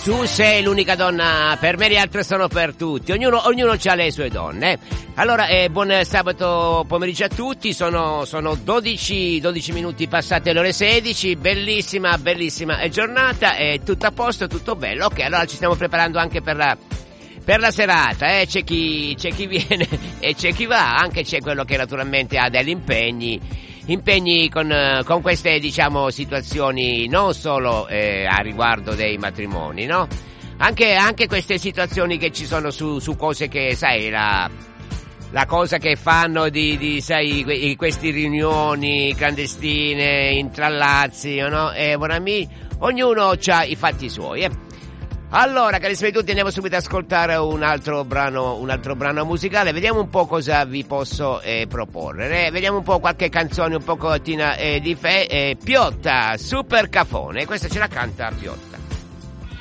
Tu sei l'unica donna per me, le altre sono per tutti. Ognuno ha le sue donne. Allora, buon sabato pomeriggio a tutti. Sono 12 minuti passate le ore 16. Bellissima giornata. È tutto a posto, tutto bello. Ok, allora ci stiamo preparando anche per la serata. C'è chi viene e c'è chi va. Anche c'è quello che naturalmente ha degli impegni con queste, diciamo, situazioni, non solo a riguardo dei matrimoni, no? Anche queste situazioni che ci sono su cose che, sai, la cosa che fanno sai, queste riunioni clandestine, intrallazzi, no? Ognuno ha i fatti suoi, Allora, carissimi tutti, andiamo subito ad ascoltare un altro brano musicale. Vediamo un po' cosa vi posso proporre. Vediamo un po' qualche canzone un po' di Piotta, Super Cafone. Questa ce la canta Piotta.